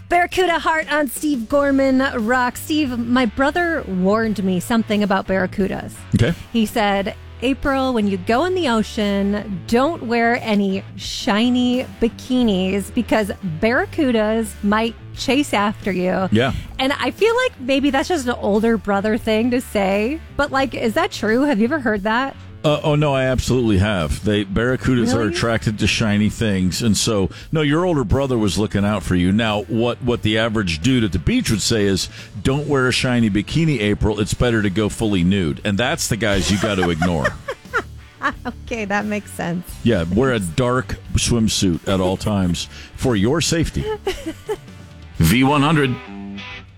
Barracuda Heart on Steve Gorman Rock. Steve, my brother warned me something about barracudas. Okay. He said, April, when you go in the ocean, don't wear any shiny bikinis because barracudas might chase after you. Yeah. And I feel like maybe that's just an older brother thing to say. But, like, is that true? Have you ever heard that? Oh, no, I absolutely have. Barracudas are Really? attracted to shiny things. And so, no, your older brother was looking out for you. Now, what the average dude at the beach would say is, don't wear a shiny bikini, April. It's better to go fully nude. And that's the guys you got to ignore. Okay, that makes sense. Yeah, wear a dark swimsuit at all times for your safety. V100.